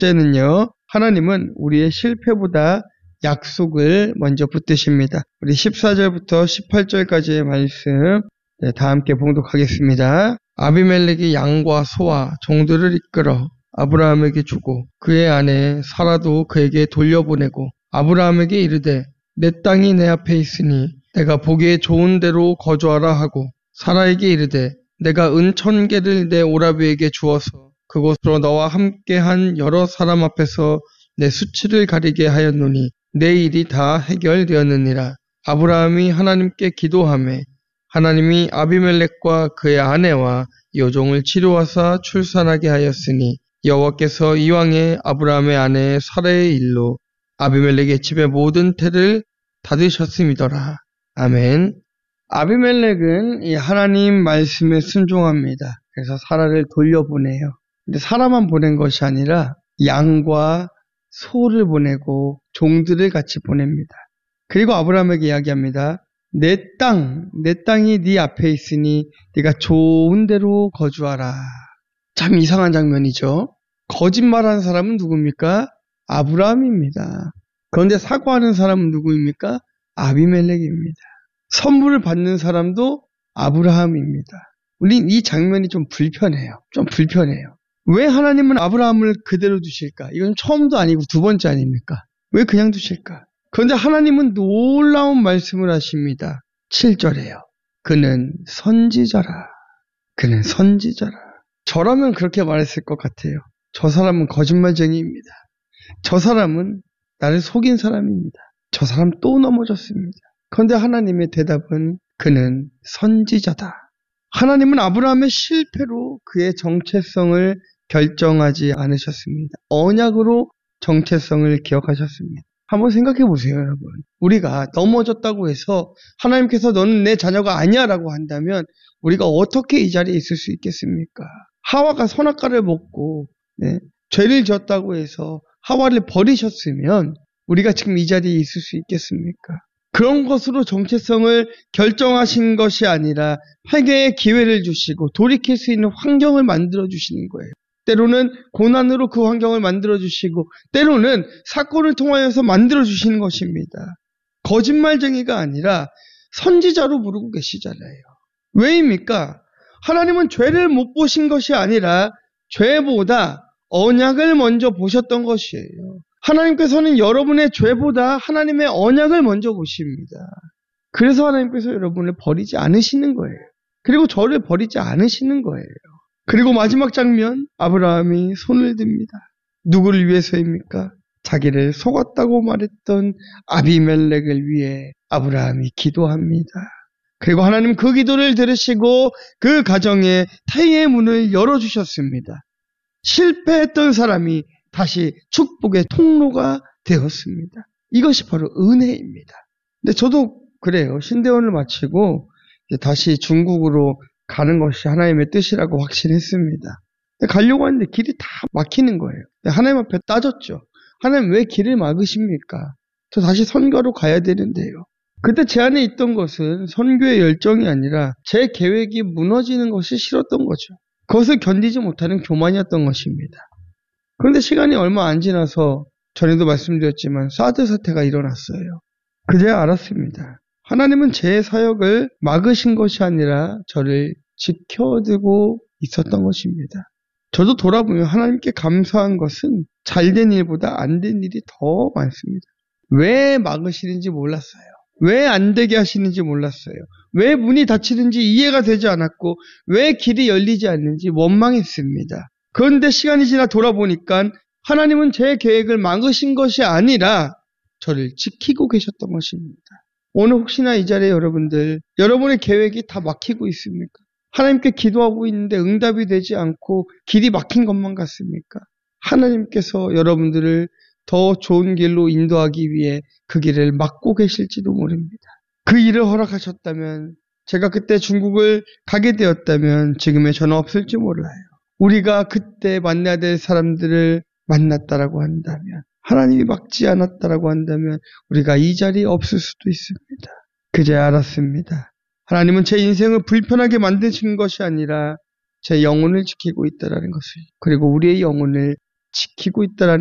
첫째는요, 하나님은 우리의 실패보다 약속을 먼저 붙드십니다. 우리 14절부터 18절까지의 말씀 다 함께 봉독하겠습니다. 아비멜렉이 양과 소와 종들을 이끌어 아브라함에게 주고 그의 아내 사라도 그에게 돌려보내고 아브라함에게 이르되 내 땅이 내 앞에 있으니 내가 보기에 좋은 데로 거주하라 하고 사라에게 이르되 내가 은 1000개를 내 오라비에게 주어서 그곳으로 너와 함께한 여러 사람 앞에서 내 수치를 가리게 하였노니 내 일이 다 해결되었느니라. 아브라함이 하나님께 기도하매 하나님이 아비멜렉과 그의 아내와 여종을 치료하사 출산하게 하였으니 여호와께서 이왕에 아브라함의 아내 사라의 일로 아비멜렉의 집의 모든 태를 닫으셨음이더라. 아멘. 아비멜렉은 이 하나님 말씀에 순종합니다. 그래서 사라를 돌려보내요. 근데 사라만 보낸 것이 아니라 양과 소를 보내고 종들을 같이 보냅니다. 그리고 아브라함에게 이야기합니다. 내 땅이 네 앞에 있으니 네가 좋은 데로 거주하라. 참 이상한 장면이죠. 거짓말하는 사람은 누굽니까? 아브라함입니다. 그런데 사과하는 사람은 누구입니까? 아비멜렉입니다. 선물을 받는 사람도 아브라함입니다. 우린 이 장면이 좀 불편해요. 왜 하나님은 아브라함을 그대로 두실까? 이건 처음도 아니고 두 번째 아닙니까? 왜 그냥 두실까? 그런데 하나님은 놀라운 말씀을 하십니다. 7절에요. 그는 선지자라. 저라면 그렇게 말했을 것 같아요. 저 사람은 거짓말쟁이입니다. 저 사람은 나를 속인 사람입니다. 저 사람 또 넘어졌습니다. 그런데 하나님의 대답은 그는 선지자다. 하나님은 아브라함의 실패로 그의 정체성을 결정하지 않으셨습니다. 언약으로 정체성을 기억하셨습니다. 한번 생각해 보세요, 여러분. 우리가 넘어졌다고 해서 하나님께서 너는 내 자녀가 아니야 라고 한다면 우리가 어떻게 이 자리에 있을 수 있겠습니까? 하와가 선악과를 먹고 죄를 지었다고 해서 하와를 버리셨으면 우리가 지금 이 자리에 있을 수 있겠습니까? 그런 것으로 정체성을 결정하신 것이 아니라 회개의 기회를 주시고 돌이킬 수 있는 환경을 만들어 주시는 거예요. 때로는 고난으로 그 환경을 만들어 주시고 때로는 사건을 통하여서 만들어 주시는 것입니다. 거짓말쟁이가 아니라 선지자로 부르고 계시잖아요. 왜입니까? 하나님은 죄를 못 보신 것이 아니라 죄보다 언약을 먼저 보셨던 것이에요. 하나님께서는 여러분의 죄보다 하나님의 언약을 먼저 보십니다. 그래서 하나님께서 여러분을 버리지 않으시는 거예요. 그리고 저를 버리지 않으시는 거예요. 그리고 마지막 장면, 아브라함이 손을 듭니다. 누구를 위해서입니까? 자기를 속았다고 말했던 아비멜렉을 위해 아브라함이 기도합니다. 그리고 하나님 그 기도를 들으시고 그 가정에 태의 문을 열어주셨습니다. 실패했던 사람이 다시 축복의 통로가 되었습니다. 이것이 바로 은혜입니다. 근데 저도 그래요. 신대원을 마치고 이제 다시 중국으로 가는 것이 하나님의 뜻이라고 확신했습니다. 가려고 하는데 길이 다 막히는 거예요. 하나님 앞에 따졌죠. 하나님 왜 길을 막으십니까? 저 다시 선교로 가야 되는데요. 그때 제 안에 있던 것은 선교의 열정이 아니라 제 계획이 무너지는 것이 싫었던 거죠. 그것을 견디지 못하는 교만이었던 것입니다. 그런데 시간이 얼마 안 지나서 전에도 말씀드렸지만 사드 사태가 일어났어요. 그제야 알았습니다. 하나님은 제 사역을 막으신 것이 아니라 저를 지켜두고 있었던 것입니다. 저도 돌아보면 하나님께 감사한 것은 잘된 일보다 안 된 일이 더 많습니다. 왜 막으시는지 몰랐어요. 왜 안 되게 하시는지 몰랐어요. 왜 문이 닫히는지 이해가 되지 않았고 왜 길이 열리지 않는지 원망했습니다. 그런데 시간이 지나 돌아보니까 하나님은 제 계획을 막으신 것이 아니라 저를 지키고 계셨던 것입니다. 오늘 혹시나 이 자리에 여러분의 계획이 다 막히고 있습니까? 하나님께 기도하고 있는데 응답이 되지 않고 길이 막힌 것만 같습니까? 하나님께서 여러분들을 더 좋은 길로 인도하기 위해 그 길을 막고 계실지도 모릅니다. 그 일을 허락하셨다면, 제가 그때 중국을 가게 되었다면 지금의 저는 없을지 몰라요. 우리가 그때 만나야 될 사람들을 만났다라고 한다면, 하나님이 막지 않았다라고 한다면 우리가 이 자리에 없을 수도 있습니다. 그제야 알았습니다. 하나님은 제 인생을 불편하게 만드신 것이 아니라 제 영혼을 지키고 있다라는 것을, 그리고 우리의 영혼을 지키고 있다라는